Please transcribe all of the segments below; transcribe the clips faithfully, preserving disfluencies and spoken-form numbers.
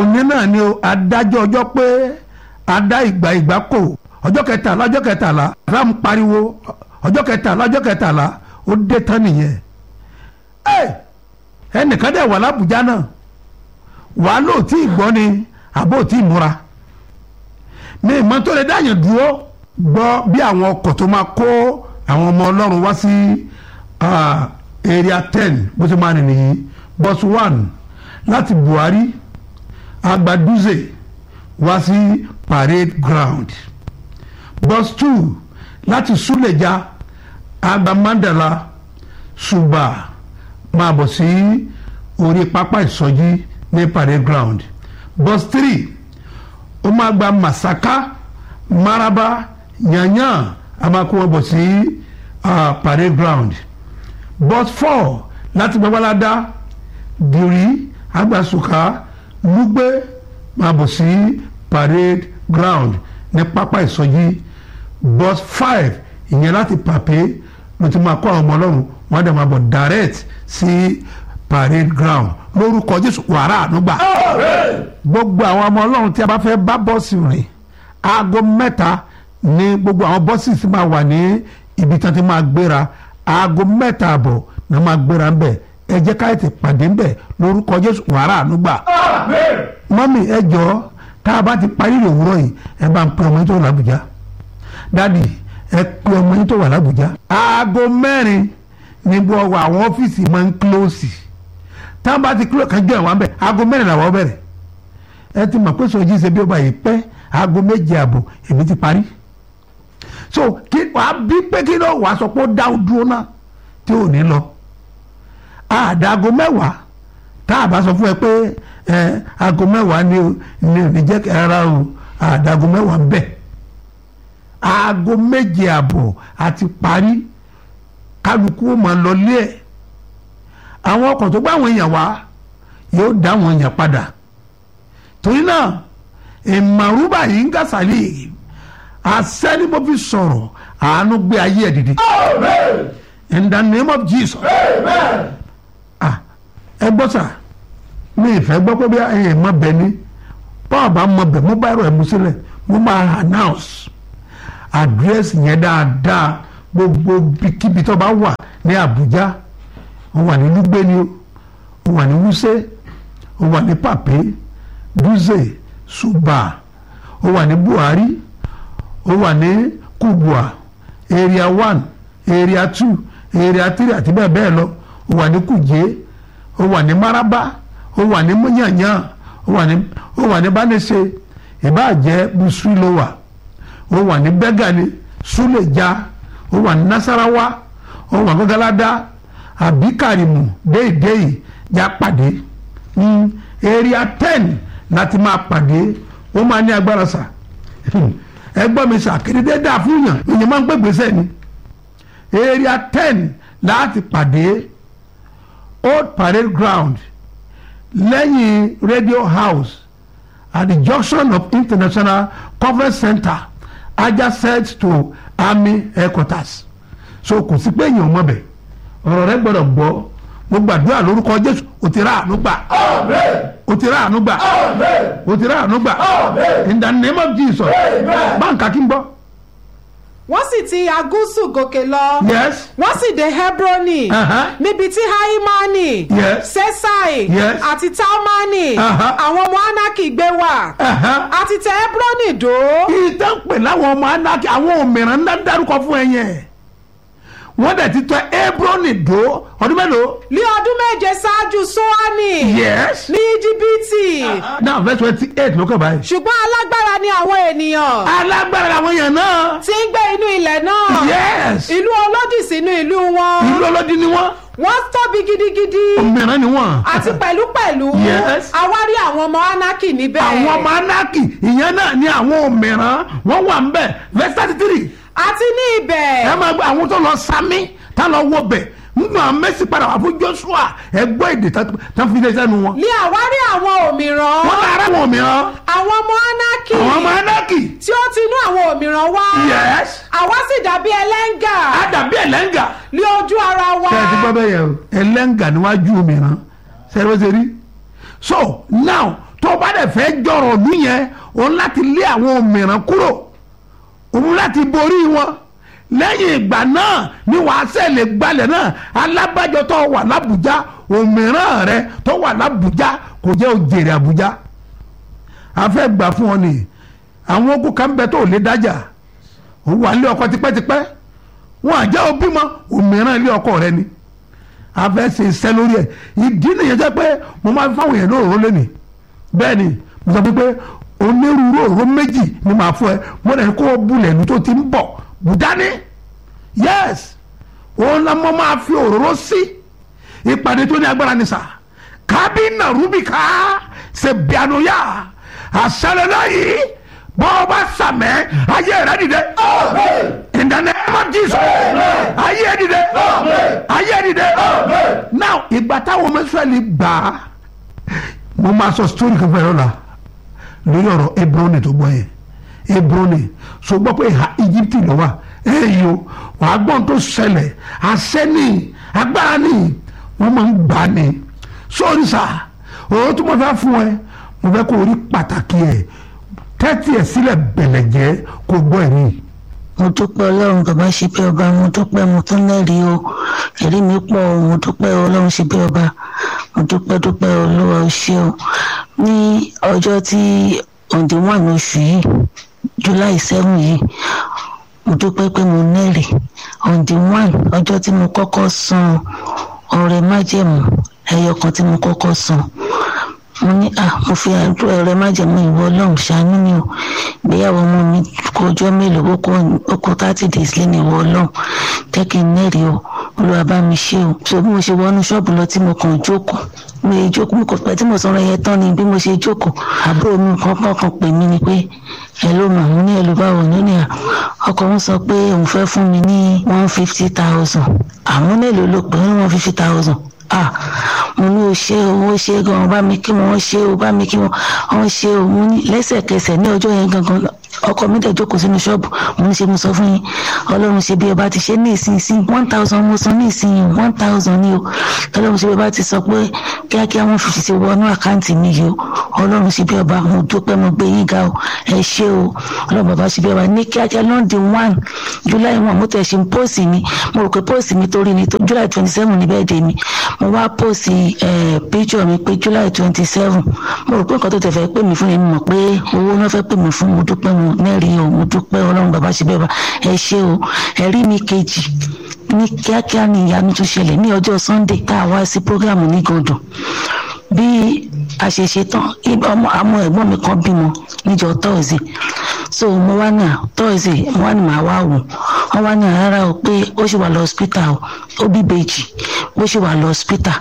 òní náà ni adájọ́ ọjọ́ pé adá ìgbà ìgbà kò ọjọ́ kẹtàlá ọjọ́ kẹtàlá ram pariwo ọjọ́ kẹtàlá ọjọ́ kẹtàlá ó dé tán nìyẹn. ẹnìkan dẹ̀ wà lábùjá náà wàá lò tí ì gbọ́ ni àbó tí ì múra ní ìmọ̀ tó lè dáyàn dúró gbọ́ bí àwọn ọkọ̀ tó máa kó àwọn ọmọ ọlọ́run wá sí area ten bó ti máa rìn nìyí bus one láti Buhari Agbaduze wá sí parade ground bus two láti Suleja Agbamandala Suba máa bọ̀ sí orí pápá ìsọjí ní parade ground bus three ó máa gba Masaka Maraba Yanyan a máa kó wọn bọ̀ sí uh, parade ground bus four láti Babalada Diri Agbasuka Lugbe máa bọ̀ sí parade ground ní pápá ìsọjí bus five ìyẹn láti Pàpé ló ti máa kó àwọn ọmọ ọlọ́run wọ́n á dẹ̀ máa bọ̀ direct sí parade ground lórúkọ Jésù wàrà ànúgbà. gbogbo àwọn ọmọ ọlọ́run tí a bá fẹ́ bá bọ́ọ̀sì rìn aago mẹ́ta ní gbogbo àwọn bọ́ọ̀sì tí máa wà ní ibi tí wọ́n ti máa gbéra aago mẹ́ta àbọ̀ ní wọ́n máa gbéra ń bẹ̀ ẹ jẹ́ ká ètè pàdé ń bẹ̀ lórúkọ Jésù wàrà ànúgbà. mọ́mì ẹ jọ̀ọ́ tá a bá ti parí ìròwúrọ̀ yìí ẹ bá ń pe ọmọ yín tó wà l'Àbújá dádì ẹ pe ọmọ yín tó wà l'Àbújá. aago mẹ́rin ní gbogbo àwọn ọ́fíìsì máa ń kílóòsì tá a bá ti kílóòsì kan jọ ìwà ń bẹ̀ aago mẹ́rin làwọn bẹ̀rẹ̀ ẹ ti mọ̀ pé sọjí ṣe bí ó bá yìí pẹ́ aago méje àbọ̀ èmi ti parí so kí wàá bí pé kí ló wàá sọ pé ó dá dúró náà tí ò ní lọ àdàgọ mẹ́wàá tá a bá sọ fún ẹ pé ẹ aago mẹ́wàá ni ni ò ní jẹ́ kí ara o àdàgọ mẹ́wàá ń bẹ̀ aago méje àbọ̀ àti parí kálukú ó máa lọ lé ẹ̀ àwọn ọkọ̀ tó gbá àwọn èèyàn wá yóò dá àwọn èèyàn padà torí náà ìmọ̀rúbà yìí ń gàsàlì àṣẹ ni mo fi sọ̀rọ̀ àánú gbé ayé ẹ̀ dìde. In the name of Jesus. ah ẹ gbọ́ sà mi ìfẹ́ gbọ́ pé bí ẹ̀yìn mọ́ bẹ ní báwo bá mọ bẹ mo bá ẹ̀rọ ẹ̀ mú sílẹ̀ mo máa announce address yẹn dáadáa gbogbo kíbi tó bá wà ní Àbújá ó wà ní Lugbe ni ó wà ní Wuse ó wà ní Pàpé Duze Suba ó wà ní Buhari ó wà ní Kubwa area one area two area three àti bẹ́ẹ̀ bẹ́ẹ̀ lọ ó wà ní Kuje ó wà ní Maraba ó wà ní Yanyan ó wà ní ó wà ní Banese ìbáàjẹ́ Busri ló wà ó wà ní Bẹ́gàni Suleja ó wà ní Nasarawa ó wà ní Galada àbí Karimu déédéé já pàdé ní area ten láti máa pàdé ó máa ní agbára sà ẹgbọ́n mi sà kéde dáa fún yàn ìyẹn máa ń gbé gbèsè ni area ten láti pàdé old parade ground lẹ́yìn radio house at the junction of international conference center adjacent to army headquarters so kò sí pé èèyàn mọ̀ bẹ̀ ọ̀rọ̀ rẹ gbọ́dọ̀ gbọ́ mo gbàdúrà lórúkọ Jésù o ti rà àánú gbà o ti rà àánú gbà o ti rà àánú gbà in the name of Jesus báńkà kí n gbọ́. wọ́n sì ti agúsù gòkè lọ. yes. wọ́n sì dé Hebroni. Uh-huh. níbi tí Haimani. yes. Sesai. yes. àti Talmani. Uh-huh. àwọn ọmọ Anaki gbé wà. Uh-huh. àti tẹ Hebroni dó. ìtàn pè láwọn ọmọ Anaki àwọn òmìnira ń dárúkọ fún ẹ yẹn wọ́n dẹ̀ ti tẹ Hebroni dó ọdún mélòó. ní ọdún méje ṣáájú Soani. yes. ní Íjíbítì. Uh-huh. now verse twenty eight ló kàn báyìí. ṣùgbọ́n alágbára ni àwọn ènìyàn. alágbára làwọn èèyàn náà. tí ń gbé inú ilẹ̀ náà. yes. ìlú olódì sínú ìlú wọn. ìlú olódì ni wọ́n. wọ́n tóbi gidigidi. òmìnira ni wọ́n. àti pẹ̀lúpẹ̀lú. yes. àwárí àwọn ọmọ Anaki níbẹ̀. àwọn ọmọ Anaki ìyẹn náà ni àwọn òmìnira wọ́n wà ń bẹ̀ verse thirty three. àti ní ibẹ̀. ẹ máa gbọ́ àwọn tó lọ sami tá lọ wọ bẹ̀ nínú Mẹ́sì padà wà fún Joshua ẹgbọ́ èdè tán fi lẹ́sẹ̀ nu wọn. ní àwárí àwọn òmìrán. wọ́n lára àwọn òmìrán. àwọn ọmọ Anaki. àwọn ọmọ Anaki. tí ó ti inú àwọn òmìrán wá. yes. àwa sì dàbí ẹlẹ́ngà. a dàbí ẹlẹ́ngà. ní ojú ara wa. ṣé ẹ ti gbọ́ bẹ́ẹ̀ yẹn o ẹlẹ́ngà níwájú òmìrán ṣé ẹ bá ṣe rí. so now tó o bá dẹ̀ fẹ́ jọ̀rọ̀ ọdún yẹn òun láti lé àwọn òmìrán kúrò òun láti borí wọn lẹ́yìn ìgbà náà ni wàá sẹ́lẹ̀ gbalẹ̀ náà alábàjọ tó wà lábùjá òmìrán rẹ tó wà lábùjá kò jẹ́ òjèrè àbújá a fẹ́ gbà fún ọ nìyí àwọn ogun kan bẹ tó lè dájà òun wà lé ọkọ tipẹ́tipẹ́ wọn àjẹ́ òbí mọ òmìrán ilé ọkọ rẹ ni a fẹ́ ṣe iṣẹ́ lórí ẹ̀ ìdí nìyẹn jẹ́ pé mo máa ń fáwọn èèyàn lóòrò lẹ́nìí bẹ́ẹ̀ ni mo sọ pé onírúurú òró méjì ni màá fún ẹ mo dẹ̀ kó o bulẹ̀ ní tó ti ń bọ̀ bùdání yes òun la mo máa fi òróró sí ìpàdé tó ní agbára ní sà kábínà rúbìkà ṣe bíanúyà àṣẹlẹ láyìí bọ́ọ̀ bá sàmẹ́ ayé rẹ dìde in the name of Jesus ayé dìde ayé dìde now ìgbà táwọn ọmọ Ísírẹ́lì gbà á mo máa sọ story kan fún ẹ lọ́la lórí ọ̀rọ̀ Hebroni tó gbọ́ yẹn Hebroni so gbọ́ pé ìhà Egypt lọ wà èyí o wàá gbọ́n tó ṣẹlẹ̀ àṣẹ ní agbára ní wọ́n máa ń gbà ní sórí sà òun tó mo fẹ́ fún ẹ mo fẹ́ kó o rí pàtàkì ẹ̀ tẹ́tí ẹ̀ sílẹ̀ bẹ̀lẹ̀ jẹ́ kó gbọ́ ẹ̀rí. mo dúpẹ́ ọlọ́run bàbá ṣe bí ọba mo dúpẹ́ mo tún lẹ́rìí o ẹ̀rí mi pọ̀ o mo dúpẹ́ ọlọ́run ṣe bí ọba mo dúpẹ́ dúpẹ́ olúwa o ṣé o ní ọjọ́ tí ọ̀dẹ̀ wà ní oṣù yìí July seven yìí mo dúpẹ́ pé mo lẹ́rìí ọ̀dẹ̀ one ọjọ́ tí mo kọ́kọ́ san ọrẹ májẹ̀mú ẹyọ kan tí mo kọ́kọ́ san mo ní à mo fi àdúrà ọrẹ májẹ̀mú ìwọ ọlọ́run ṣàánú mi o ìgbéyàwó ọmọ mi kó ọjọ́ mélòó ó kó thirty days lé ní ìwọ ọlọ́run jẹ́ kí n lẹ́rìí o olúwa bá mi ṣe o so bí mo ṣe wọnú ṣọ́ọ̀bù lọ tí mo kàn jókòó mi jókòó mi kò pẹ́ tí mo sọ̀rọ̀ yẹn tán ni bí mo ṣe jókòó àbúrò mi kankan kan pè mí ni pé ẹ ló mà mo ní ẹ ló bá wọ̀ nínú à ọkọ òun sọ pé òun fẹ́ fún mi ní one fifty thousand àmọ́ mélòó ló pè ní one fifty thousand ah mo ní o ṣe o ṣe gan bá mi kí wọn ṣe o bá mi kí wọn wọn ṣe o mo ní lẹ́sẹ̀kẹsẹ̀ ní ọjọ́ yẹn gangan ọkọ mi dẹ̀ jókòó sínú ṣọ́ọ̀bù mo ní ṣe mo sọ fún yín ọlọ́run ṣe bí ọba ti ṣe ní ìsinsìn one thousand mo san ní ìsinsìn one thousand ní o ọlọ́run ṣe bí ọba ti sọ pé kíákíá wọn fìfì sí wọnú àkáǹtì mi yìí o ọlọ́run ṣe bí ọba mo dúpẹ́ mo gbé yín ga o ẹ ṣé o ọlọ́run bàbá ṣe bí ọba ní kíákíá lọ́ndì one July one mo tẹ̀ ṣe póòsì mi mo rò pé póòsì mi torí ni July twenty seven ní bẹ́ẹ̀ dé mi mo wá póòsì picture mi pé July twenty seven mo rò pé nǹkan tó tẹ̀ fẹ́ pè mí fún mi mọ̀ pé owó náà fẹ́ pè mí fún mo dúpẹ́ mo mẹ́rin o mo dúpẹ́ ọlọ́run bàbá ṣe bẹ́ẹ̀ bá ẹ ṣé o ẹ̀rí mi kejì ní kíákíá ní ìyanu tó ṣẹlẹ̀ ní ọjọ́ Sunday tá a wá sí programu ní gòdò bí a ṣe ṣe tán ọmọ àmọ́ ẹ̀gbọ́n mi kan bímọ níjọ́ Thursday so mo wá ní à Thursday mo wá ní màá wá wò wọ́n wá ní rárá o pé ó ṣì wà lọ hospital o ó bí bèjì ó ṣì wà lọ hospital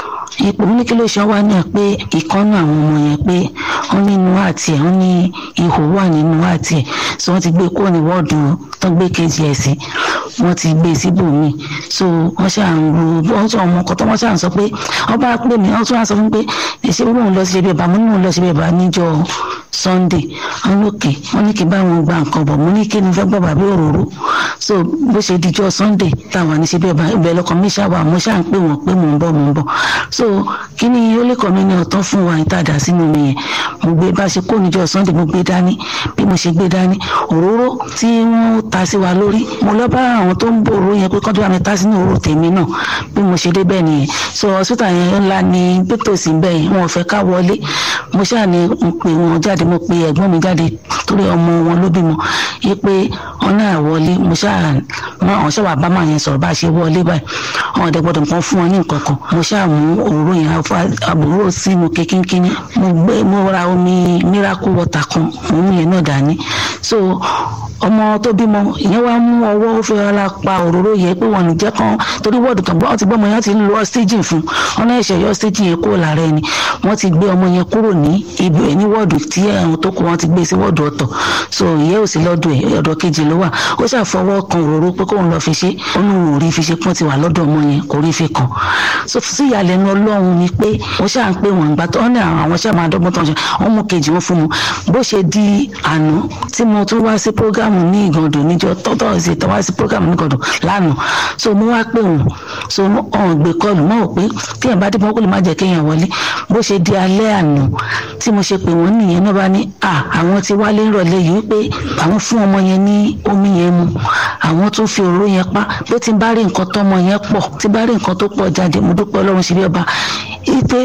ipò ní kí ló ṣe wá ní ẹ pé ìkànnà àwọn ọmọ yẹn pé wọ́n ní inú àti ẹ̀ wọ́n ní ihò wà nínú àti ẹ̀ so wọ́n ti gbé kúrò ní wọ́ọ̀dù tó gbé kejì ẹ̀ sí wọ́n ti gbé síbòmíì so wọ́n ṣáà ń ro wọ́n tún ọmọ kan tó wọ́n ṣáà ń sọ pé wọ́n bá pè mí wọ́n tún wá sọ fún pé ṣé wọ́n lọ sí ibi ìbá mo ní wọ́n lọ sí ibi ìbá níjọ́ Sunday wọ́n lókè wọ́n ní kí n bá wọn gba nǹkan bọ̀ mo ní kí ni fẹ́ gbọ́ bàbá òróró so bó ṣe dijọ́ Sunday táwọn ní sí ibi ìbá ibẹ̀ lọkàn mi ṣáà wà mo ṣáà ń pè wọ́n pé mò ń bọ̀ mò ń bọ̀ so kí ni ó lè kọ́ mi ní ọ̀tán fún wa ìtajà sínú mi yẹn mo gbé bá ṣe kó níjọ́ Sunday mo gbé dání bí mo ṣe gbé dání òróró tí wọ́n ta sí wa lórí mo lọ bá àwọn tó ń bò òróró yẹn pé kọ́ńtà mi ta sínú òróró tèmi náà bí mo ṣe dé bẹ́ẹ̀ nìyẹn so hospital yẹn ńlá ní pétòsí bẹ́ẹ̀ wọn ò fẹ́ ká wọlé mo ṣáà ní n pè wọn jáde mo pe ẹ̀gbọ́n mi jáde torí ọmọ wọn ló bímọ yí pé wọn náà wọlé mo ṣáà wọn ṣáà wà bá màá yẹn sọ̀rọ̀ bá ṣe wọlé báyìí wọn ọ̀dẹ̀ gbọ́dọ̀ nǹkan fún wọn ní nǹkan kan mo ṣáà mú òróró yẹn àbúrò sínú kékínkínní mo gbé mo ra omi miracle water kan mo mú yẹn náà dání so ọmọ tó bímọ ìyẹn wá mú ọwọ́ ó fi ọlá pa òróró yẹn pé wọn ò ní jẹ́ kán torí wọ́ọ̀dù kan wọ́n ti gbọ́ ọmọ yẹn ti ń lo ọ́sítéjì fún wọn náà ṣe yọ ọ́sítéjì yẹn kúrò lára ẹni wọ́n ti gbé ọmọ yẹn kúrò ní ibi ẹ̀ ní wọ́ọ̀dù tí ẹ̀hún tó kù wọ́n ti gbé sí wọ́ọ̀dù ọ̀tọ̀ so ìyẹn ò sí lọ́dọ̀ ẹ̀ ọ̀dọ̀ kejì ló wà ó ṣàfọwọ́ kan òróró pé kóun lọ fi ṣe ó ní òun ò rí fi ṣe pọ́n ti wà lọ́dọ̀ ọmọ yẹn kò rí fi kàn so sí ìyàlẹ́nu Ọlọ́run ni pé wọ́n ṣáà ń pè wọ́n gbà tó ní àwọn ṣáà máa dọ́gbọ́n tó ń ṣe wọ́n mú kejì wọn fún mu bó ṣe di àná tí mo tún wá sí prógámù ní Ìgàndò níjọ́ tọ́tọ́ ṣe tó wá sí prógámù ní Ìgàndò lánàá so mo wá pè wọ́n so ọ̀hún gbé kọlù mọ́ ò pé kéèyàn bá dé mọ́ kó lè má jẹ́ kéèyàn wọlé bó ṣe di alẹ́ àná tí mo ṣe pè wọ́n nìyẹn náà bá ní à àwọn ti wálé rọ̀lẹ́ yìí pé àwọn fún ọmọ yẹn ní omi yẹn mu àwọn tó fi òróró yẹn pa pé tí n bá rí nǹkan tọ́mọ yẹn pọ̀ tí n bá rí nǹkan tó pọ̀ jáde mo dúpẹ́ Ọlọ́run ṣe bí ọba ipe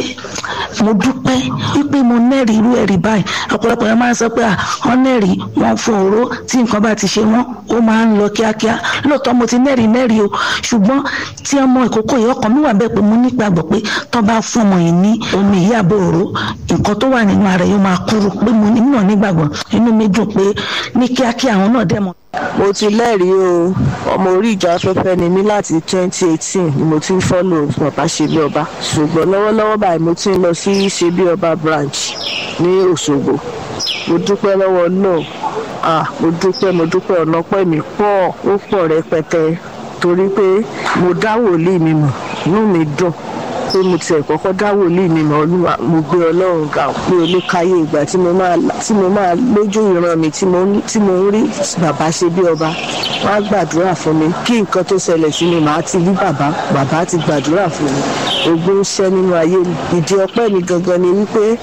mo dúpẹ́ ipe mo nẹ́rìí irú ẹ̀rí báyìí ọ̀pọ̀lọpọ̀ yẹn máa ń sọ pé à wọ́n nẹ́rìí wọ́n fún òróró tí nǹkan bá ti ṣe wọ́n ó máa ń lọ kíákíá lóòótọ́ mo ti nẹ́rìí nẹ́rìí o ṣùgbọ́n tí ọmọ ìkókó yìí ọkàn mi wà bẹ́ẹ̀ pé mo nígbàgbọ́ pé tó bá fún ọmọ yìí ní omi yìí àbò òró nǹkan tó wà nínú ara yóò máa kúrò pé mo náà nígbàgbọ́ inú mi dùn pé ní kíákíá àwọn náà dẹ̀ mọ̀. mo ti lẹ́rìí o ọmọ orí ìjọ afẹ́fẹ́ ni mí láti twenty eighteen ni mo ti ń fọ́lò bàbá ṣe bí ọba ṣùgbọ́n lọ́wọ́lọ́wọ́ báyìí mo ti ń lọ sí ṣe bí ọba branch ní Òṣogbo mo dúpẹ́ lọ́wọ́ náà ah mo dúpẹ́ mo dúpẹ́ ọ̀nà pẹ́ mi pọ̀ ó pọ̀ rẹpẹtẹ torí pé mo dá wòlíì mi mọ̀ inú mi dùn pé mo tiẹ̀ kọ́kọ́ dá wòlíì mi mọ̀ Olúwa mo gbé Ọlọ́run ga pé olókàyé ìgbà tí mo máa tí mo máa lójú ìran mi tí mo tí mo ń rí bàbá ṣe bí ọba wọ́n á gbàdúrà fún mi kí nǹkan tó ṣẹlẹ̀ sí mi màá ti rí bàbá bàbá ti gbàdúrà fún mi ogun ń ṣẹ́ nínú ayé mi ìdí ọpẹ́ mi gangan ni wípé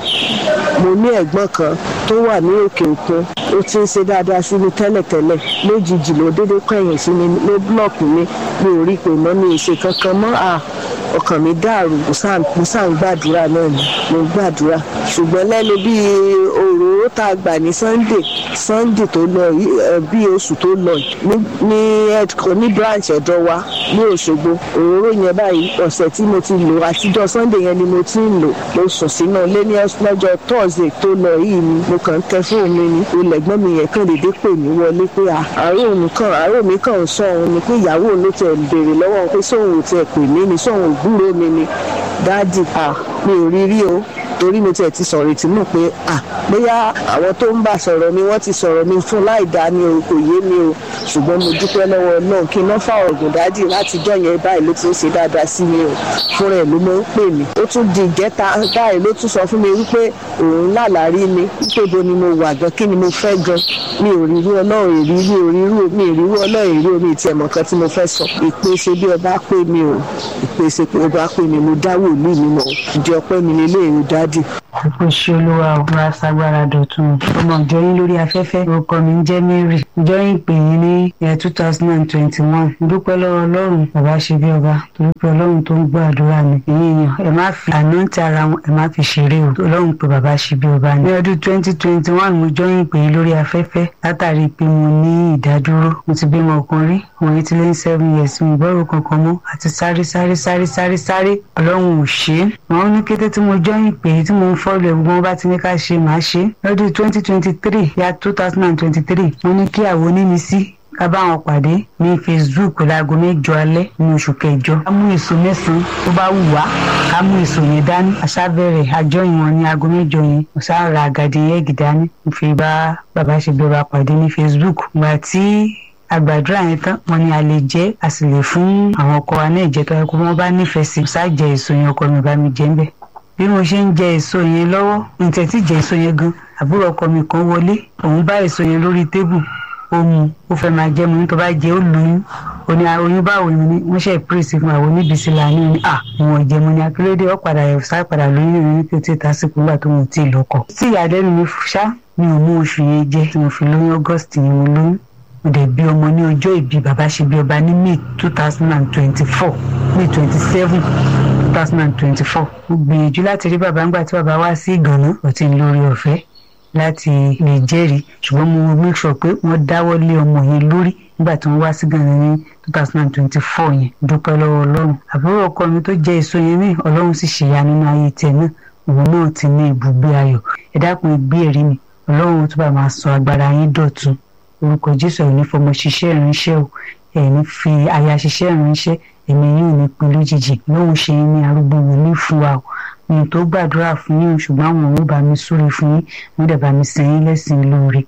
mo ní ẹ̀gbọ́n kan tó wà ní òkè òkun ó ti ń ṣe dáadáa sí mi tẹ́lẹ̀tẹ́lẹ̀ lójijì ló dédé kẹ̀yìn sí mi ló búlọ̀kù mi mi ò rí pé mọ́ mi ì ṣe kankan mọ́ à ọkàn mi dàrú mo sáà ń gbàdúrà náà ni mo gbàdúrà ṣùgbọ́n lẹ́nu bíi òróró tá a gbà ní Sunday Sunday tó lọ bíi oṣù tó lọ ní ẹ̀dkọ́ ní branch ẹ̀dọ́ wa ní Òṣogbo òróró yẹn báyìí ọ̀sẹ̀ tí mo ti lò àtijọ́ Sunday yẹn ni mo ti ń lò mo sùn sínú ilé ní lọ́jọ́ Thursday tó lọ yìí ni mo kàn ń tẹ fóònù mi ni olẹ̀gbọ́n mi yẹn kàn dédé pè mí wọlé pé àárò mi kàn àárò mi kàn ń sọ òun ni pé ìyàwó ló tẹ̀ béèrè lọ́wọ́ pé sóhun ò tẹ̀ pè mí ni sóhun gbúrò mi ni dáàdì à mi ò rí rí o torí mo tiẹ̀ ti sọ̀rọ̀ ìtìmọ̀ pé à bóyá àwọn tó ń bá sọ̀rọ̀ mi wọ́n ti sọ̀rọ̀ mi fún láì dá ni o kò yé mi o ṣùgbọ́n mo dúpẹ́ lọ́wọ́ náà kí iná fà ọ̀gùn dáàdì láti jọ́ yẹn báyìí ló ti ń ṣe dáadáa sí mi o fúnra ẹ̀ ló máa ń pè mí ó tún di ìgẹ́ta báyìí ló tún sọ fún mi wípé òun lálàárí mi wípé bo ni mo wà gan kí ni mo fẹ́ gan mi ò rí irú ọlọ́run èrí mi ò rí irú mi ò rí irú ọlọ́run èrí omi ìtì ẹ̀mọ̀ kan tí mo fẹ́ sọ ìpè ṣe bí ọba pè mí o ìpè ṣe bí ọba pè mí mo dáwọ́ ìlú mi mọ̀ ìdí ọpẹ́ mi nílé èrò dáàdì. àpò ṣe olúwa ọba sagbára dọ̀tun ọmọ ìjọ yín lórí afẹ́fẹ́ orúkọ mi ń jẹ́ Mary ìjọ yín pè yín ní ẹ̀ two thousand and twenty one dúpẹ́ lọ́wọ́ ọlọ́run bàbá ṣe bí ọba torí pé ọlọ́run tó ń gbọ́ àdúrà mi ẹ̀yin èèyàn ẹ má fi àná ti ara wọn ẹ má fi ṣeré o ọlọ́run pé bàbá ṣe bí ọba ní ọdún twenty twenty one mo jọ yín pè yín lórí afẹ́fẹ́ látàrí pé mo ní ìdádúró mo ti bímọ ọkùnrin mo yín ti lé ní seven years mi ìgbọ́rò kankan mọ́ àti sáré sáré sáré sáré sáré ọlọ́run ò ṣe é wọn ní kété tí mo jọ yín pè yín tí mo ń fọ́lù ẹ̀ gbogbo wọn bá ti ní ká ṣe màá ṣe lọ́dún twenty twenty three ya two thousand and twenty three wọ́n ní kí àwọn onímísí ká bá wọn pàdé ní Facebook láago mẹ́jọ alẹ́ ní oṣù kẹjọ. ká mú èso mẹ́sàn-án tó bá wù wá ká mú èso yẹn dání aṣábẹ̀rẹ̀ àjọyìn wọn ní aago mẹ́jọ yẹn mo sá ra àgàdì yẹ́gì dání mo fi bá bàbá ṣe bí ọba pàdé ní Facebook. ìgbà tí àgbàdúrà yẹn tán wọn ni a lè jẹ a sì lè fún àwọn ọkọ wa náà jẹ tó yẹ kó wọn bá nífẹ̀ẹ́ sí. mo sá jẹ èso yẹn ọkọ mi bá mi jẹ ń bẹ̀. bí mo ṣe ń jẹ èso yẹn lọ́wọ́ ǹtẹ̀ tí jẹ èso yẹn gan àbúrò ọkọ mi kan wọlé òun bá èso yẹn lórí tébù ó mu ó fẹ́ máa jẹ́ mu ní tó bá jẹ́ ó lóyún ó ní oyún báwo ni wọ́n ṣe pírèsì fún àwọn oníbísí lánàá ní à wọn ò jẹ́ mu ní akérèdé ó padà ẹ̀ sá padà lóyún ní tètè tásìkò nígbà tó wọn ò tí ì lọ́kọ. tí ìyàlẹ́nu mi ṣá mi ò mú oṣù yẹn jẹ tí mo fi lóyún August yẹn mo lóyún mo dẹ̀ bí ọmọ ní ọjọ́ ìbí bàbá ṣe bí ọba ní May two thousand and twenty-four May twenty-seven two thousand and twenty-four mo gbìyànjú láti rí bàbá ńgbà tí bàbá wá sí Ìgànná ó ti ń lórí ọ̀fẹ́ láti lè jẹ́rìí ṣùgbọ́n mo make sure pé wọ́n dáwọ́ lé ọmọ yẹn lórí nígbà tí wọ́n wá sí Ìgànná ní two thousand and twenty-four yẹn dúpẹ́ lọ́wọ́ Ọlọ́run àbúrò ọkọ mi tó jẹ́ èso yẹn ní Ọlọ́run sì ṣèyá nínú ayé tẹ̀ náà òun náà ti ní ibùgbé ayọ̀ ẹ dákun ìgbé ẹ̀rí mi Ọlọ́run tó bá máa sọ agbára yín dọ̀tun orúkọ Jésù ẹ̀ ní fọmọ ṣiṣẹ́ ìránṣẹ́ o ẹ̀ ní fi aya ṣiṣẹ́ ìránṣẹ́ èmi yóò ní pin lójijì lóhun ṣe ní arúgbó wòlíì fún wa o mi tó gbàdúrà fún yín ṣùgbọ́n àwọn ò bá mi súre fún yín wọ́n dẹ̀ bá mi sẹ́yìn lẹ́sìn lóore.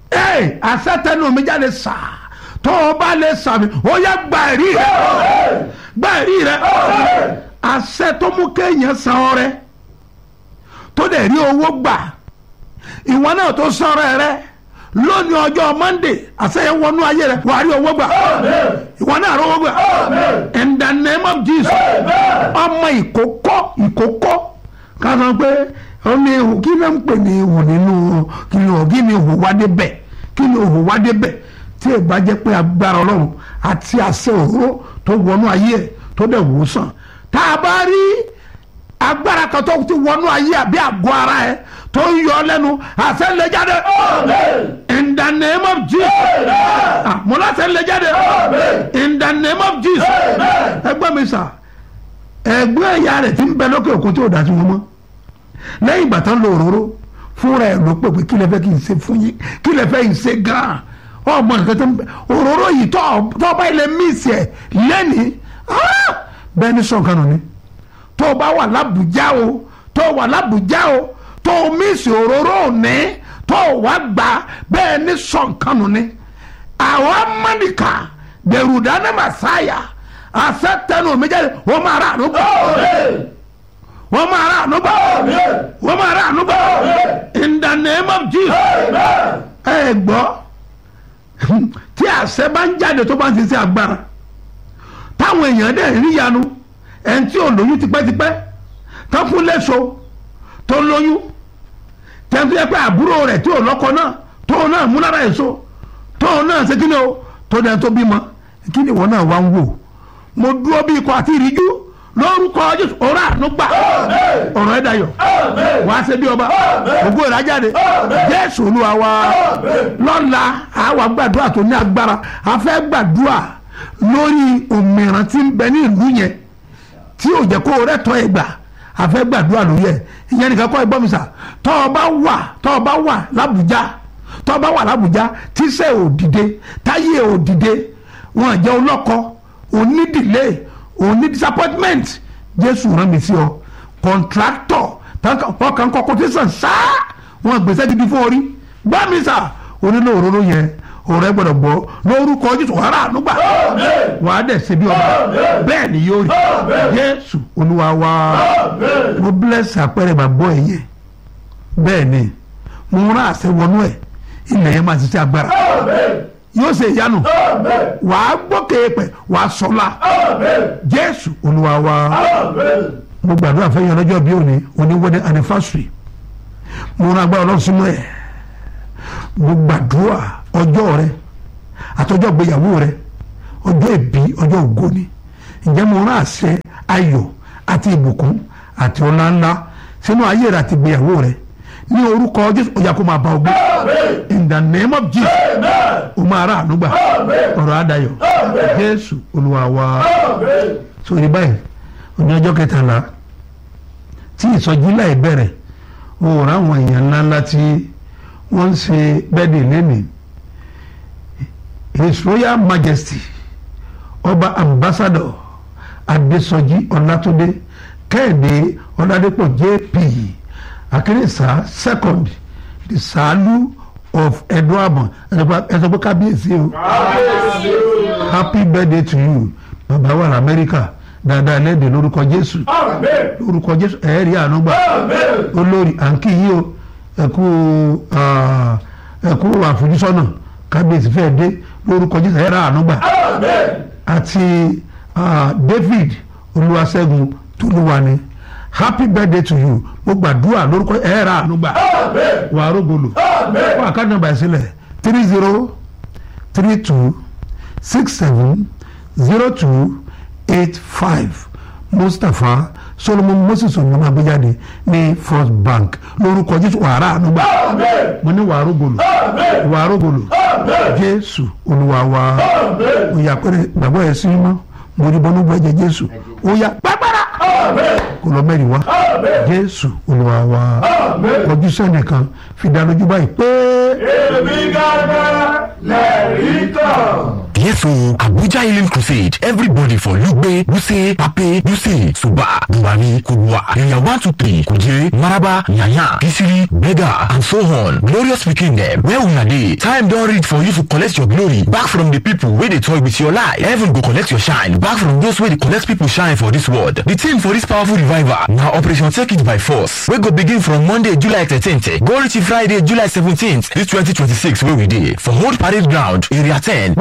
ẹ àṣetẹnu mi jáde sá tó o bá lè sàmì ó yẹ gba ẹ̀rí rẹ gba ẹ̀rí rẹ àṣẹ tó mú kéèyàn san ọrẹ tó dẹ̀ rí owó gbà ìwọ náà tó san ọrẹ rẹ lónìí ọjọ́ Monday àṣeyẹ wọnú ayé rẹ wàá rí owó gbà ìwọ náà rí owó gbà in the name of Jesus ọmọ ìkókó ìkókó ká sọ pé ó ní ihò kí ló ń pè ní ihò nínú kí ni kí ni ihò wá débẹ̀ kí ni ihò wá débẹ̀ tí ì bá jẹ́ pé agbára ọlọ́run àti àṣẹ òróró tó wọnú ayé ẹ̀ tó dẹ̀ wò sàn tá a bá rí agbára kan tó ti wọnú ayé àbí àgọ́ ara ẹ̀ tó ń yọ lẹ́nu àṣẹ lè jáde in the name of Jesus mo láṣẹ lè jáde in the name of Jesus ẹgbẹ́ mi sà ẹgbẹ́ ẹ̀yà rẹ̀ ti ń bẹ lókè òkun tí ò dá sí wọn mọ́ lẹ́yìn ìgbà tán lo òróró fúnra ẹ̀ ló pè pé kí lè fẹ́ kí n ṣe fún yín kí lè fẹ́ ìṣe gan-an ọmọ nǹkan tó ń bẹ òróró yìí tó bá ilẹ̀ míìsì ẹ̀ lẹ́nìí bẹ́ẹ̀ ni sọ̀kan nù ni tó bá wà lábùjá o tó wà lábùjá o tó míìsì òróró òní tó wà gbà bẹ́ẹ̀ ni sọ̀kan nù ni àwọn amánìkà dẹ̀rù dáná màsáyà àṣẹ tẹnu mi jáde wọ́n máa rà ànúgbà wọ́n máa rà ànúgbà wọ́n máa rà ànúgbà in the name of Jesus ẹ gbọ́ tí àṣẹ bá ń jáde tó bá ń ṣiṣẹ́ agbára táwọn èèyàn dẹ̀ rí yanu ẹni tí ò lóyún tipẹ́tipẹ́ tó fún lẹ́sọ tó lóyún tẹ́ntú yẹ pé àbúrò rẹ̀ tí ò lọ́kọ náà tó náà mú lára èso tó náà ṣe kí ni o tó dẹ̀ tó bímọ kí ni ìwọ náà wá ń wò mo dúró bí ikọ̀ àti ìríjú lórúkọ Jésù ọ̀rọ̀ ànúgbà ọ̀rọ̀ ẹ̀ dayọ̀ wà á ṣe bí ọba ògo ìrajáde Jésù Olúwa wa lọ́la àwa gbàdúrà tó ní agbára a fẹ́ gbàdúrà lórí òmìrán tí ń bẹ ní ìlú yẹn tí ò jẹ́ kó o rẹ̀ tọ́ ẹ gbà a fẹ́ gbàdúrà lórí ẹ̀ ìyẹn nìkan kọ́ ẹ gbọ́ mi sà tọ́ ọ bá wà tọ́ ọ bá wà lábùjá tọ́ ọ bá wà lábùjá tíṣẹ́ ò dìde táyé ò dìde wọn jẹ́ ọlọ́kọ òní delay òní disappointment Jésù rán mi sí ọ contractor ọkàn kọ quotation sáà wọn gbèsè gidi fún orí gbá mi sà onílò òróró yẹn ọ̀rẹ́ gbọ́dọ̀ gbọ́ lórúkọ Jésù wàrà ànúgbà wà á dẹ̀ ṣe bí ọba bẹ́ẹ̀ ni yóò rí Jésù Olúwa wa mo bless àpẹẹrẹ bàbọ̀ ẹ̀ yẹn bẹ́ẹ̀ ni mo rán àṣẹ wọnú ẹ̀ ilẹ̀ yẹn máa ṣiṣẹ́ agbára yóò ṣe ìyanu wàá gbókè pẹ̀ wàá sọlá Jésù Olúwa wa mo gbàdúrà fẹ́ yẹn lọ́jọ́ bí òní òní wedding anniversary mo rán agbára Ọlọ́run sínú ẹ̀ mo gbàdúrà ọjọ́ rẹ àtọjọ́ gbéyàwó rẹ ọjọ́ ìbí ọjọ́ ògo ni ǹjẹ́ mo rán àṣẹ ayọ̀ àti ìbùkún àti ọlá ńlá sínú ayé rẹ àti gbéyàwó rẹ ní orúkọ Jésù ó yá kó máa bá ọ gbé in the name of Jesus o máa rà ànúgbà ọ̀rọ̀ àdáyọ̀ Jésù Olúwa wa sórí báyìí òní ọjọ́ kẹtàlá tí ìsọjí láì bẹ̀rẹ̀ o rà àwọn èèyàn ńláńlá tí wọ́n ń ṣe bẹ́ẹ̀dì lẹ́nìí His Royal Majesty ọba ambassador Adésọjí Ọlátúndé Kẹ́hìndé Ọládépọ̀ J P Akérésà second the Sàálù of Ẹdúàmọ̀ ẹsọ pé kábíyèsí o happy birthday to you bàbá wà lamẹ́ríkà dáadáa lẹ́dẹ̀ lórúkọ Jésù lórúkọ Jésù ẹ̀ẹ́rì ànúgbà olórí àǹkì yìí o ẹ̀kú ẹ̀kú àfojúsọ́nà kábíyèsí fẹ́ẹ́ dé lórúkọ Jésù ẹ̀ẹ́rì ànúgbà àti David Olúwaṣẹ́gun Tolúwani happy birthday to you mo gbàdúrà lórúkọ ẹ̀ẹ́rì ànúgbà wà á rógolo fún àkáǹtì nàmbà ìsílẹ̀ three zero three two six seven zero two eight five Mustapha Solomon Moses onímọ̀ agbéjáde ní First Bank lórúkọ Jésù wàrà ànúgbà mo ní wàá rógolo wàá rógolo Jésù Olúwa wa ó yà pẹ́rẹ́ gbàgbọ́ ẹ̀ sí mọ́ mo rí bọ́nú gbẹ́jẹ Jésù ó yà gbàgbára kò lọ mẹ́rin wá Jésù Olúwa wa ojú sẹ́nìkan fi dá lójú báyìí pé. èmi gángan lẹ́rìí kan. Yes, so Abuja Healing Crusade. Everybody for Lugbe, Wuse, Pape, Duse, Suba, Buwari, Kubwa, Area one two three, Kuje, Maraba, Nyanya, Kisiri, Bega, and so on. Glorious speaking them. Where we are dey? Time don't reach for you to collect your glory back from the people where they toy with your life. Heaven go collect your shine back from those where they collect people shine for this world. The team for this powerful revival now Operation Take It by Force. We go begin from Monday, July thirteenth, go reach Friday, July seventeenth, this twenty twenty-six where we dey for Old Parade Ground, Area ten, where dey back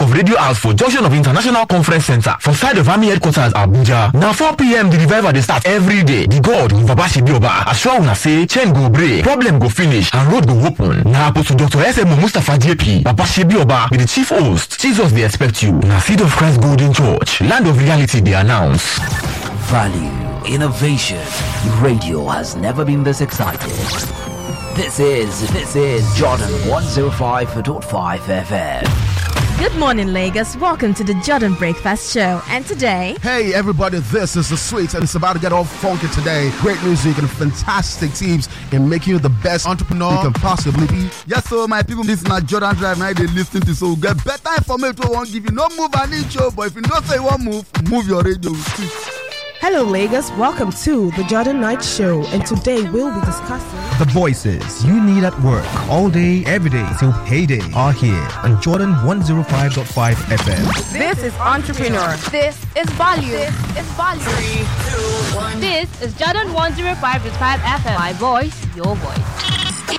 of Radio House for junction of International Conference Center for side of Army Headquarters Abuja. Na four p.m. the revival dey start every day. The God with Baba Shebioba assure una say chain go break, problem go finish and road go open. Na Apostle Doctor S M Mustapha J P Baba Shebioba be the chief host. Jesus dey expect you. Na Seed of Christ Golden Church, Land of Reality dey announce. Value, innovation. Radio has never been this excited. This is, this is Jordan one oh five point five F M. Good morning, Lagos. Welcome to the Jordan Breakfast Show. And today... Hey, everybody, this is The Sweet, and it's about to get all funky today. Great music and fantastic teams in making you the best entrepreneur you can possibly be. Yes, so my people, this is not Jordan Drive. Now they listen to so get better information. We won't give you no move an inch, but if you don't say one move, move your radio. Hello, Lagos. Welcome to the Jordan Night Show, and today we'll be discussing the voices you need at work all day, every day till payday are here on Jordan one oh five point five F M. This is Entrepreneur. This is Value. This is Value. Three, two, one. This is Jordan one oh five point five F M. My voice, your voice.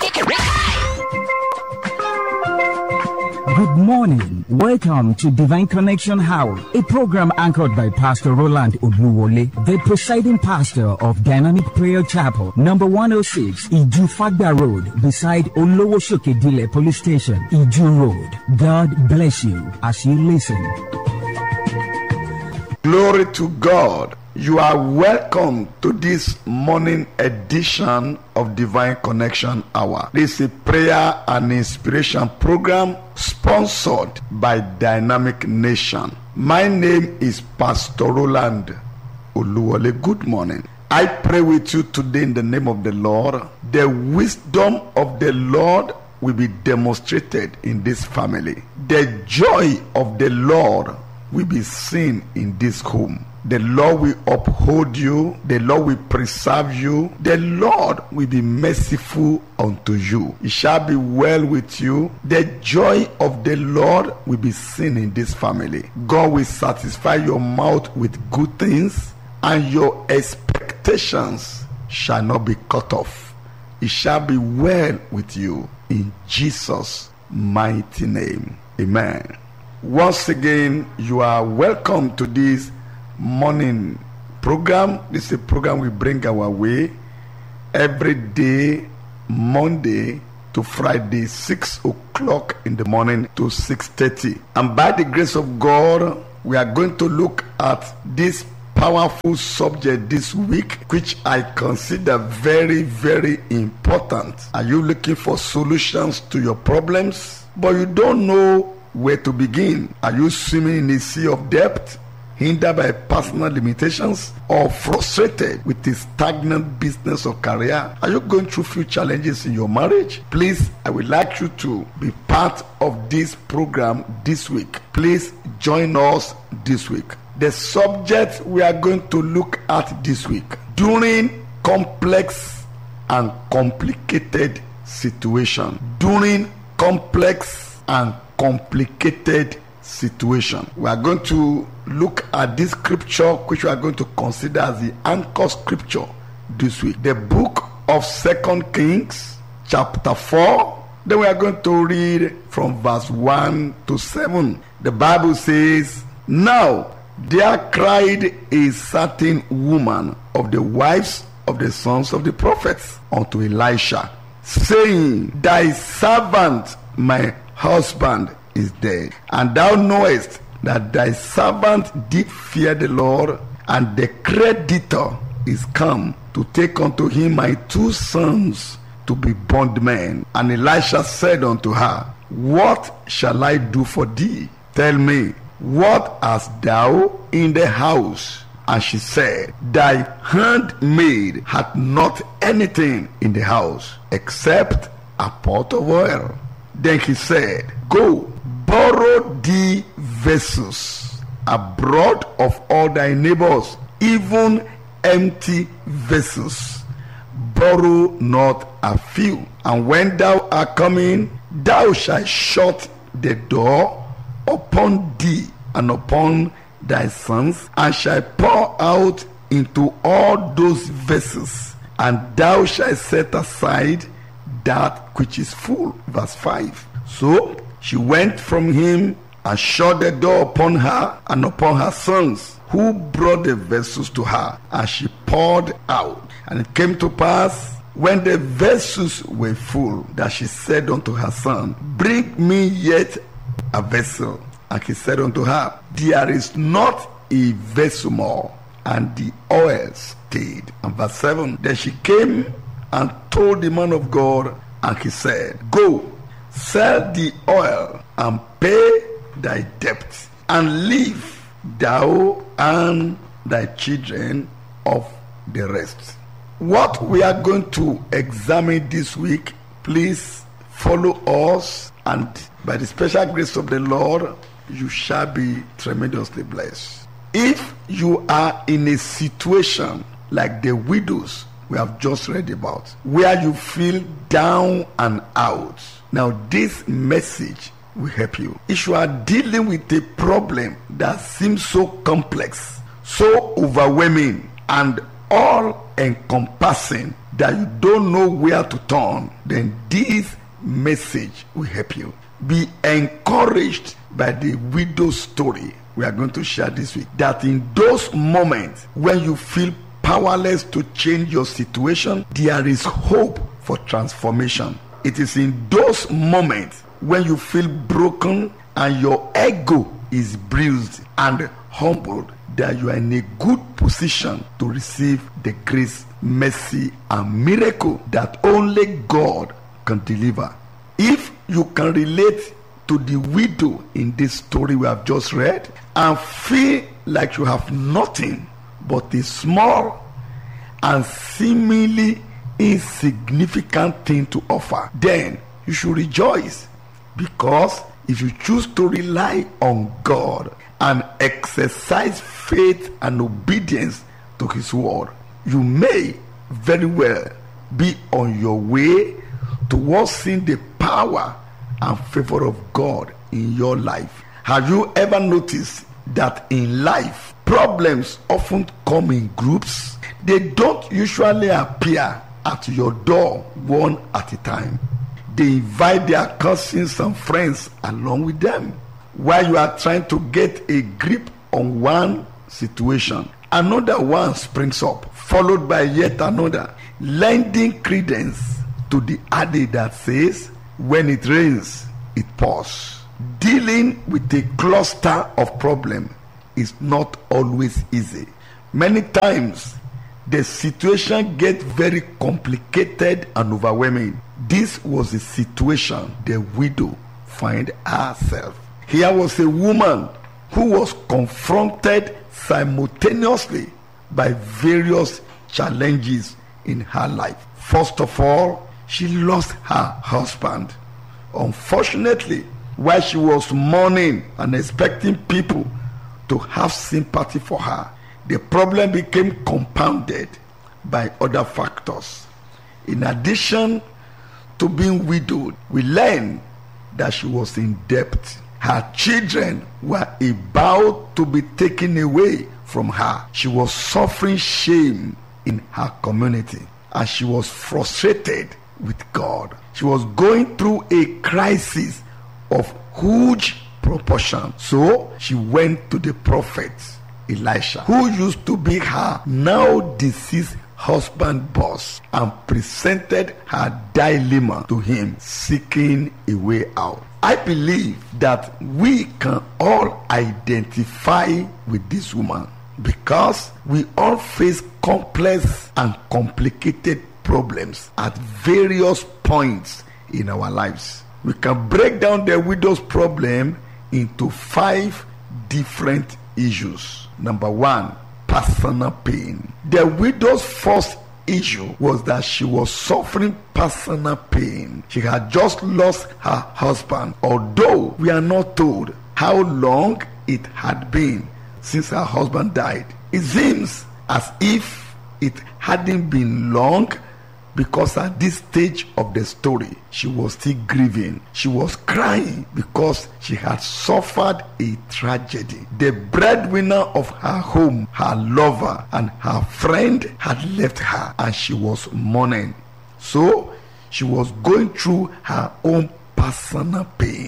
Good morning. Welcome to Divine Connection Hour, a program anchored by Pastor Roland Odluwole, the presiding pastor of Dynamic Prayer Chapel, number one oh six, Iju Fagba Road, beside Olowosoke Dile Police Station, Iju Road. God bless you as you listen. Glory to God. You are welcome to this morning edition of Divine Connection Hour. This is a prayer and inspiration program sponsored by Dynamic Nation. My name is Pastor Roland Oluwole. Good morning. I pray with you today in the name of the Lord. The wisdom of the Lord will be demonstrated in this family. The joy of the Lord will be seen in this home. The Lord will uphold you. The Lord will preserve you. The Lord will be merciful unto you. It shall be well with you. The joy of the Lord will be seen in this family. God will satisfy your mouth with good things, and your expectations shall not be cut off. It shall be well with you in Jesus' mighty name. Amen. Once again, you are welcome to this morning program. This is a program we bring our way every day, Monday to Friday, six o'clock in the morning to six thirty. And by the grace of God, we are going to look at this powerful subject this week, which I consider very, very important. Are you looking for solutions to your problems, but you don't know where to begin? Are you swimming in a sea of debt, hindered by personal limitations, or frustrated with the stagnant business or career? Are you going through few challenges in your marriage? Please, I would like you to be part of this program this week. Please join us this week. The subject we are going to look at this week: during complex and complicated situation. During complex and complicated situation. We are going to look at this scripture, which we are going to consider as the anchor scripture this week. The book of Second Kings, chapter four. Then we are going to read from verse one to seven. The Bible says, "Now there cried a certain woman of the wives of the sons of the prophets unto Elisha, saying, Thy servant, my husband, is dead, and thou knowest that thy servant did fear the Lord, and the creditor is come to take unto him my two sons to be bondmen. And Elisha said unto her, What shall I do for thee? Tell me, what hast thou in the house? And she said, Thy handmaid hath not anything in the house except a pot of oil. Then he said, Go, borrow thee vessels abroad of all thy neighbors, even empty vessels. Borrow not a few. And when thou art coming, thou shalt shut the door upon thee and upon thy sons, and shalt pour out into all those vessels, and thou shalt set aside that which is full." Verse five. So she went from him and shut the door upon her and upon her sons, who brought the vessels to her, and she poured out. And it came to pass, when the vessels were full, that she said unto her son, Bring me yet a vessel. And he said unto her, There is not a vessel more. And the oil stayed. And verse seven, then she came and told the man of God, and he said, Go, sell the oil and pay thy debt, and live thou and thy children of the rest. What we are going to examine this week, please follow us, and by the special grace of the Lord, you shall be tremendously blessed. If you are in a situation like the widows we have just read about, where you feel down and out, now this message will help you. If you are dealing with a problem that seems so complex, so overwhelming, and all encompassing that you don't know where to turn, then this message will help you. Be encouraged by the widow's story we are going to share this week, that in those moments when you feel powerless to change your situation, there is hope for transformation. It is in those moments when you feel broken and your ego is bruised and humbled that you are in a good position to receive the grace, mercy, and miracle that only God can deliver. If you can relate to the widow in this story we have just read and feel like you have nothing but a small and seemingly insignificant thing to offer, then you should rejoice, because if you choose to rely on God and exercise faith and obedience to his word, you may very well be on your way towards seeing the power and favor of God in your life. Have you ever noticed that in life, problems often come in groups? They don't usually appear at your door one at a time. They invite their cousins and friends along with them. While you are trying to get a grip on one situation, another one springs up, followed by yet another, lending credence to the adage that says, when it rains, it pours. Dealing with a cluster of problems is not always easy. Many times, the situation gets very complicated and overwhelming. This was the situation the widow found herself. Here was a woman who was confronted simultaneously by various challenges in her life. First of all, she lost her husband. Unfortunately, while she was mourning and expecting people to have sympathy for her, the problem became compounded by other factors. In addition to being widowed, we learned that she was in debt. Her children were about to be taken away from her. She was suffering shame in her community, and she was frustrated with God. She was going through a crisis of huge proportion. So she went to the prophet Elisha, who used to be her now deceased husband boss, and presented her dilemma to him, seeking a way out. I believe that we can all identify with this woman, because we all face complex and complicated problems at various points in our lives. We can break down the widow's problem into five different issues. Number one, personal pain. The widow's first issue was that she was suffering personal pain. She had just lost her husband, although we are not told how long it had been since her husband died. It seems as if it hadn't been long, because at this stage of the story, she was still grieving. She was crying because she had suffered a tragedy. The breadwinner of her home, her lover, and her friend had left her, and she was mourning. So she was going through her own personal pain.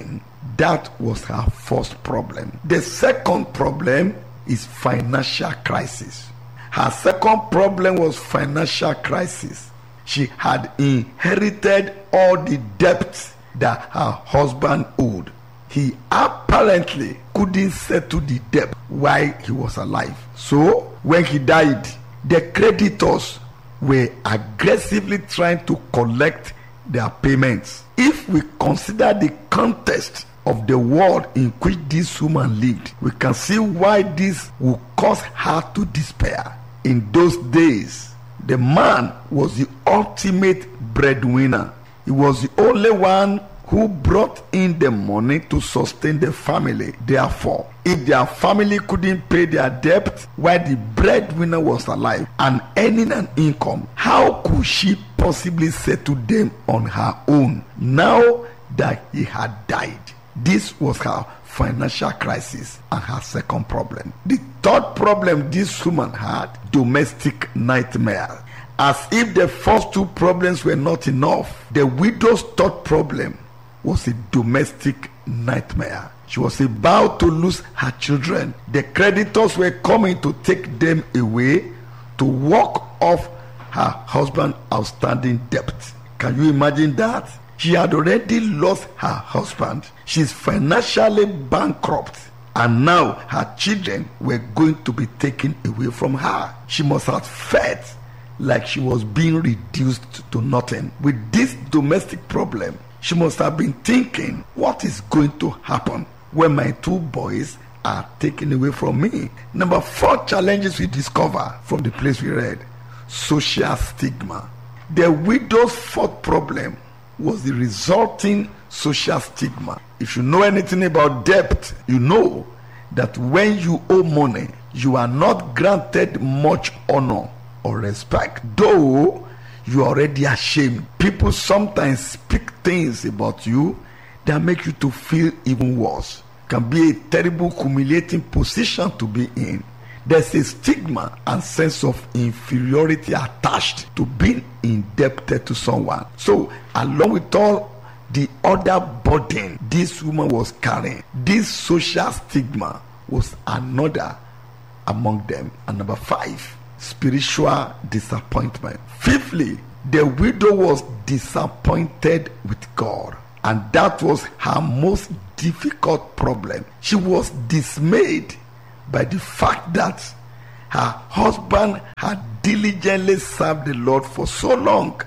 That was her first problem. The second problem is financial crisis. Her second problem was financial crisis. She had inherited all the debts that her husband owed. He apparently couldn't settle the debt while he was alive. So when he died, the creditors were aggressively trying to collect their payments. If we consider the context of the world in which this woman lived, we can see why this would cause her to despair. In those days, the man was the ultimate breadwinner. He was the only one who brought in the money to sustain the family. Therefore, if their family couldn't pay their debt while the breadwinner was alive and earning an income, how could she possibly settle them on her own now that he had died? This was her financial crisis and her second problem. The third problem this woman had, domestic nightmare. As if the first two problems were not enough, the widow's third problem was a domestic nightmare. She was about to lose her children. The creditors were coming to take them away to walk off her husband's outstanding debt. Can you imagine that? She had already lost her husband. She's financially bankrupt. And now her children were going to be taken away from her. She must have felt like she was being reduced to nothing. With this domestic problem, she must have been thinking, what is going to happen when my two boys are taken away from me? Number four challenges we discover from the place we read: social stigma. The widow's fourth problem was the resulting social stigma. If you know anything about debt, you know that when you owe money, you are not granted much honor or respect, though you are already ashamed. People sometimes speak things about you that make you to feel even worse. It can be a terrible, humiliating position to be in. There's a stigma and sense of inferiority attached to being indebted to someone. So, along with all the other burden this woman was carrying, this social stigma was another among them. And number five, spiritual disappointment. Fifthly, the widow was disappointed with God, and that was her most difficult problem. She was dismayed by the fact that her husband had diligently served the Lord for so long,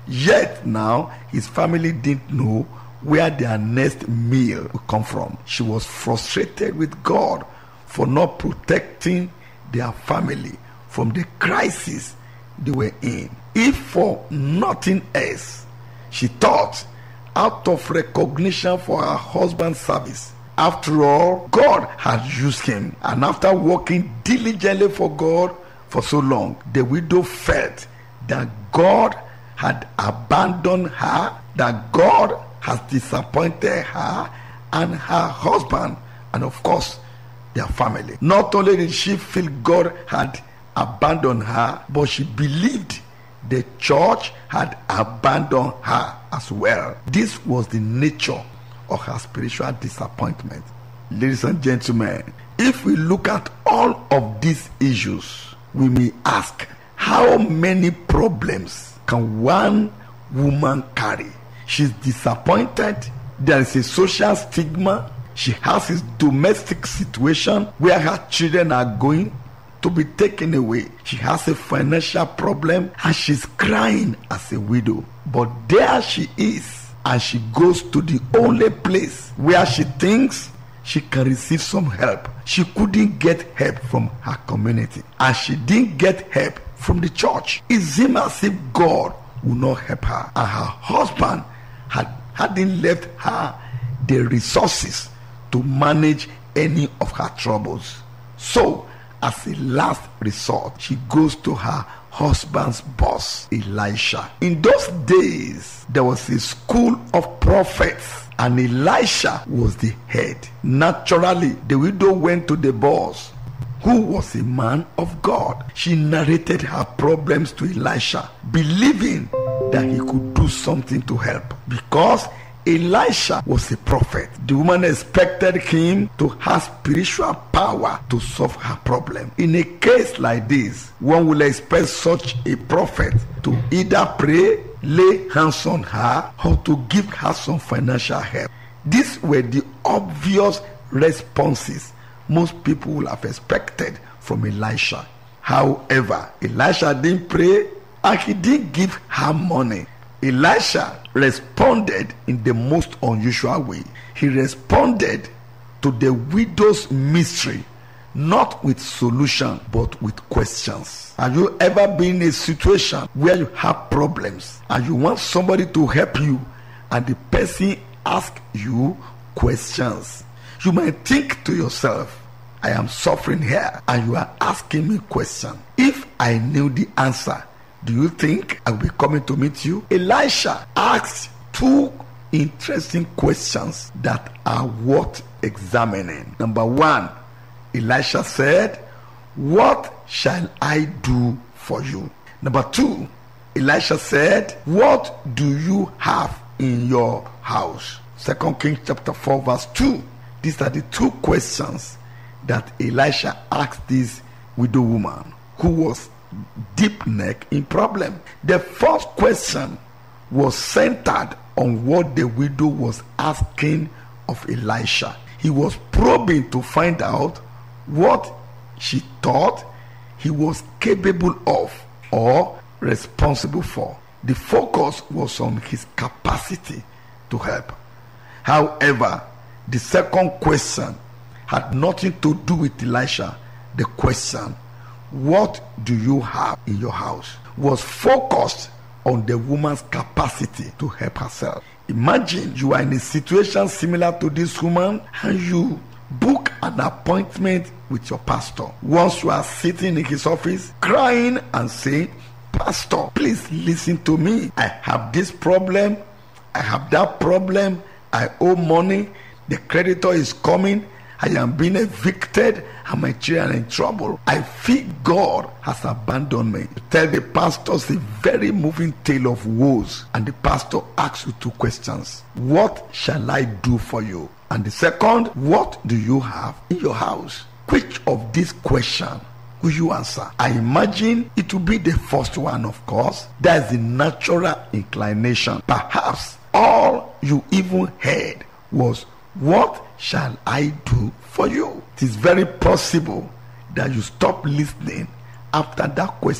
yet now his family didn't know where their next meal would come from. She was frustrated with God for not protecting their family from the crisis they were in. If for nothing else, she thought, out of recognition for her husband's service. After all, God had used him, and after working diligently for God for so long, the widow felt that God had abandoned her, that God has disappointed her and her husband, and of course, their family. Not only did she feel God had abandoned her, but she believed the church had abandoned her as well. This was the nature of her spiritual disappointment. Ladies and gentlemen, if we look at all of these issues, we may ask, how many problems can one woman carry? She's disappointed. There is a social stigma. She has a domestic situation where her children are going to be taken away. She has a financial problem and she's crying as a widow. But there she is, and she goes to the only place where she thinks she can receive some help. She couldn't get help from her community, and she didn't get help from the church. It seemed as if God would not help her, and her husband had hadn't left her the resources to manage any of her troubles. So, as a last resort, she goes to her husband's boss, Elisha. In those days, there was a school of prophets, and Elisha was the head. Naturally, the widow went to the boss, who was a man of God. She narrated her problems to Elisha, believing that he could do something to help, because Elisha was a prophet. The woman expected him to have spiritual power to solve her problem. In a case like this, one will expect such a prophet to either pray, lay hands on her, or to give her some financial help. These were the obvious responses most people would have expected from Elisha. However, Elisha didn't pray and he didn't give her money. Elisha responded in the most unusual way. He responded to the widow's mystery, not with solution, but with questions. Have you ever been in a situation where you have problems and you want somebody to help you and the person asks you questions? You might think to yourself, I am suffering here and you are asking me questions. If I knew the answer, do you think I will be coming to meet you? Elisha asked two interesting questions that are worth examining. Number one, Elisha said, what shall I do for you? Number two, Elisha said, what do you have in your house? Second Kings chapter four verse two. These are the two questions that Elisha asked this widow woman who was deep neck in problem. The first question was centered on what the widow was asking of Elisha. He was probing to find out what she thought he was capable of or responsible for. The focus was on his capacity to help. However, the second question had nothing to do with Elisha. The question, what do you have in your house, was focused on the woman's capacity to help herself. Imagine you are in a situation similar to this woman and you book an appointment with your pastor. Once you are sitting in his office crying and saying, Pastor, please listen to me. I have this problem. I have that problem. I owe money. The creditor is coming. I am being evicted and my children are in trouble. I feel God has abandoned me. You tell the pastor a very moving tale of woes, and the pastor asks you two questions. What shall I do for you? And the second, what do you have in your house? Which of these questions will you answer? I imagine it will be the first one, of course. That's the natural inclination. Perhaps all you even heard was, what shall I do for you? It is very possible that you stop listening after that question.